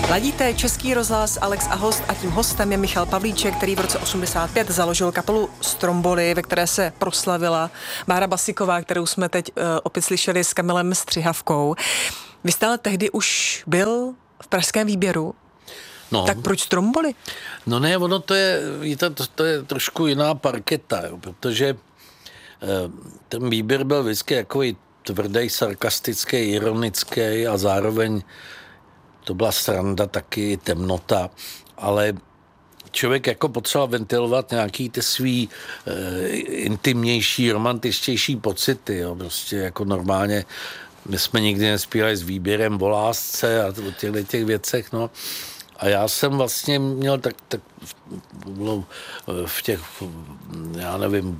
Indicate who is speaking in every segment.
Speaker 1: Ladíte Český rozhlas, Alex a host, a tím hostem je Michal Pavlíček, který v roce 85 založil kapelu Stromboli, ve které se proslavila Bára Basiková, kterou jsme teď opět slyšeli s Kamilem Střihavkou. Vy jste ale tehdy už byl v pražském výběru. No. Tak proč Stromboli?
Speaker 2: No ne, ono to je trošku jiná parketa, jo, protože ten výběr byl vždycky takový tvrdý, sarkastický, ironický a zároveň to byla sranda, taky temnota, ale člověk jako potřeboval ventilovat nějaký ty svý intimnější, romantičtější pocity, jo, prostě jako normálně my jsme nikdy nespívali s výběrem o lásce a o těch věcech, no. A já jsem vlastně měl tak bylo v těch, já nevím,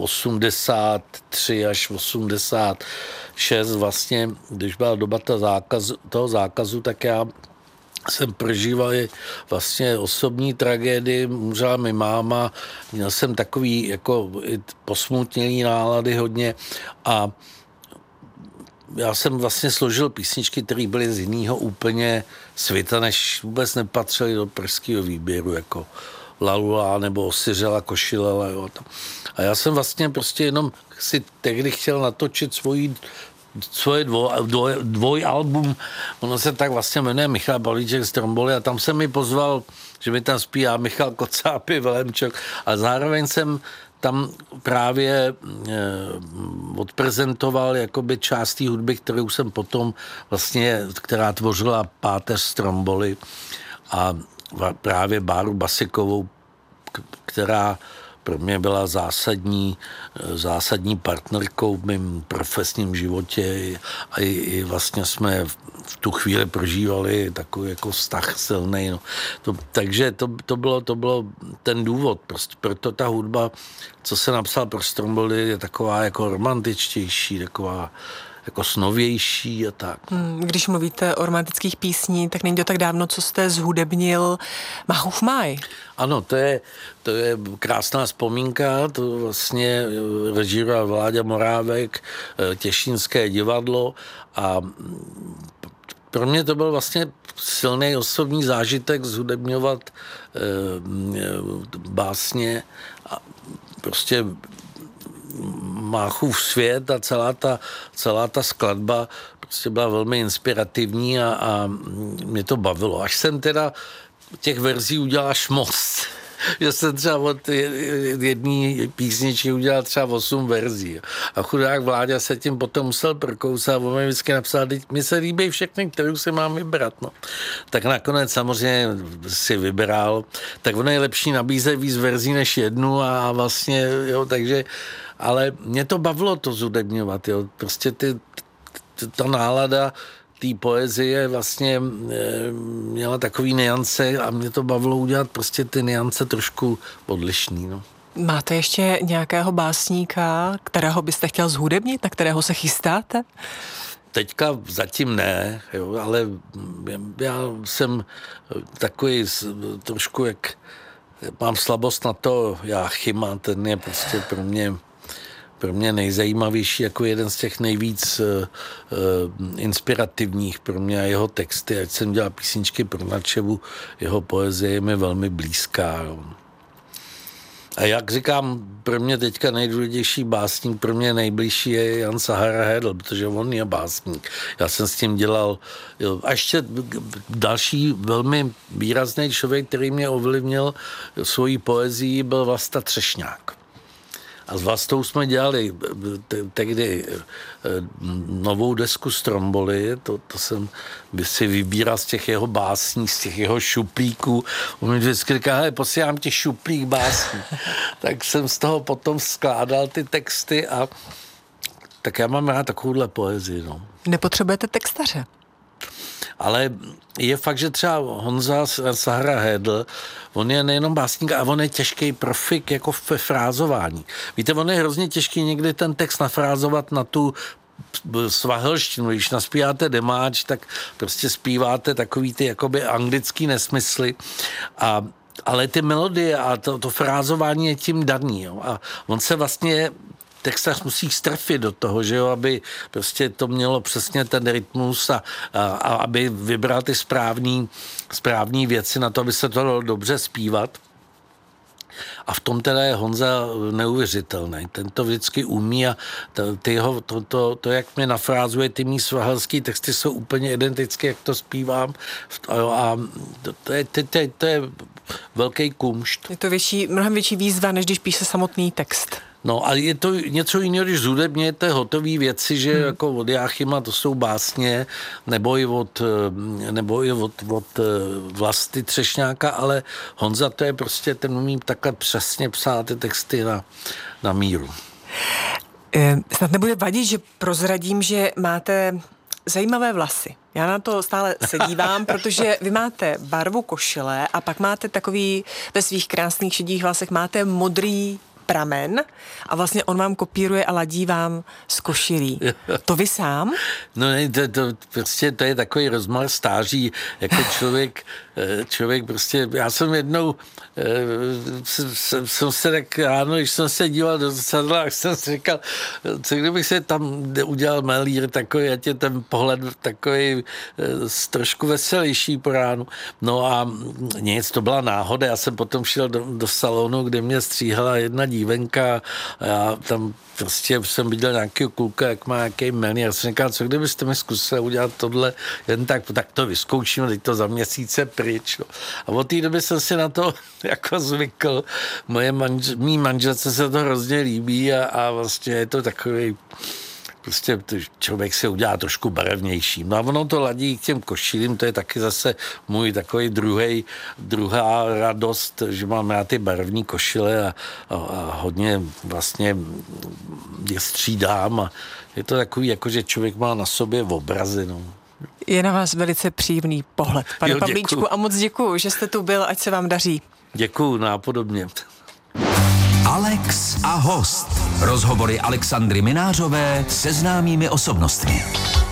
Speaker 2: 83 až 86 vlastně, když byla doba toho zákazu, tak já jsem prožíval vlastně osobní tragédii, umřela mi máma, měl jsem takový jako posmutnělý nálady hodně a já jsem vlastně složil písničky, které byly z jiného úplně světa, než vůbec nepatřily do pražského výběru, jako Lalula nebo Osiřela Košilela. Jo. A já jsem vlastně prostě jenom si tehdy chtěl natočit svoje dvojalbum. Ono se tak vlastně jmenuje Michal Pavlíček Stromboli a tam jsem mi pozval, že mi tam zpívá Michal Kocápy, Vilemčok a zároveň jsem tam právě odprezentoval jakoby část té hudby, kterou jsem potom vlastně, která tvořila páteř Stromboli a právě Báru Basikovou, která pro mě byla zásadní partnerkou v mém profesním životě a i vlastně jsme v tu chvíli prožívali takový jako vztah silný. No. Takže to bylo ten důvod. Prostě proto ta hudba, co se napsal pro Stromboli, je taková jako romantičtější, taková jako snovější a tak.
Speaker 1: Když mluvíte o romantických písní, tak není to tak dávno, co jste zhudebnil Machův máj.
Speaker 2: Ano, to je krásná vzpomínka, to vlastně režíroval Vláďa Morávek, Těšínské divadlo a pro mě to byl vlastně silný osobní zážitek zhudebňovat básně a prostě Máchův svět a celá ta skladba prostě byla velmi inspirativní a mě to bavilo. Až jsem teda těch verzí udělal až moc. Že jsem třeba od jedné písničky udělal třeba 8 verzí. A chudák Vláďa se tím potom musel prokousat a on mi vždycky napsal, mi se líbí všechny, kterou si mám vybrat. No. Tak nakonec samozřejmě si vybral. Tak ono je lepší nabízet víc verzí než jednu a vlastně, jo, takže ale mě to bavilo to zhudebňovat, jo. Prostě ta nálada té poezie vlastně měla takový nuance a mě to bavilo udělat prostě ty nuance trošku odlišný, no.
Speaker 1: Máte ještě nějakého básníka, kterého byste chtěl zhudebnit, na kterého se chystáte?
Speaker 2: Teďka zatím ne, jo, ale já jsem takový trošku, jak mám slabost na to Jáchyma, ten je prostě pro mě nejzajímavější, jako jeden z těch nejvíc inspirativních pro mě a jeho texty, ať jsem dělal písničky pro Natčevu, jeho poezie je mi velmi blízká. Jo. A jak říkám, pro mě teďka nejdůležitější básník, pro mě nejbližší je Jan Sahara Hedl, protože on je básník. Já jsem s tím dělal. Jo. A ještě další velmi výrazný člověk, který mě ovlivnil svojí poezii, byl Vlasta Třešňák. A s Vlastou jsme dělali tehdy novou desku Stromboli, to jsem si vybíral z těch jeho básní, z těch jeho šuplíků. On mi vždycky říká, hele, posílám ti šuplík básní. Tak jsem z toho potom skládal ty texty a tak já mám rád takovouhle poezii. No.
Speaker 1: Nepotřebujete textaře?
Speaker 2: Ale je fakt, že třeba Honza Sahara Hedl, on je nejenom básník, a on je těžký profik jako ve frázování. Víte, on je hrozně těžký někdy ten text nafrázovat na tu svahelštinu. Když naspíváte demáč, tak prostě zpíváte takový ty jakoby anglický nesmysly ale ty melodie a to frázování je tím daný. Jo. A on se vlastně textař musí strefit do toho, že jo, aby prostě to mělo přesně ten rytmus a aby vybral ty správný věci na to, aby se to dalo dobře zpívat. A v tom teda je Honza neuvěřitelný. Ten to vždycky umí a to jak mě nafrázuje, ty mý svahelský texty jsou úplně identické, jak to zpívám. A to je velký kumšt.
Speaker 1: Je to mnohem větší výzva, než když píše samotný text.
Speaker 2: No a je to něco jiného, když zhudebněte hotové věci, že jako od Jáchyma to jsou básně, nebo i od Vlasty Třešňáka, ale Honza to je prostě, ten umí takhle přesně psát ty texty na míru.
Speaker 1: Snad nebude vadit, že prozradím, že máte zajímavé vlasy. Já na to stále se dívám, protože vy máte barvu košile a pak máte takový, ve svých krásných šedých vlasech máte modrý pramen a vlastně on vám kopíruje a ladí vám z košilí. To vy sám?
Speaker 2: No ne, to je takový rozmar stáří, jako člověk prostě, já jsem jednou jsem se tak ráno, když jsem se díval do zrcadla, tak jsem si říkal, co kdybych se tam udělal malír takový, ať je ten pohled takový trošku veselější po ránu. No a nic, to byla náhoda, já jsem potom šel do salonu, kde mě stříhala jedna dívenka a já tam prostě jsem viděl nějakého kluka, jak má nějaký jmény. Já jsem říkal, co kdybyste mi zkusili udělat tohle, jen tak to vyzkoušíme, teď to za měsíce pryč. No. A od té doby jsem si na to jako zvykl. Mý manželce se to hrozně líbí a vlastně je to takový, prostě člověk se udělá trošku barevnější. No a ono to ladí k těm košilím, to je taky zase můj takový druhá radost, že mám rád ty barevní košile a hodně vlastně je střídám a je to takový, jako že člověk má na sobě obrazy, no.
Speaker 1: Je na vás velice příjemný pohled, pane Pavlíčku, a moc děkuju, že jste tu byl, ať se vám daří.
Speaker 2: Děkuju, nápodobně.
Speaker 3: Alex a host. Rozhovory Alexandry Minářové se známými osobnostmi.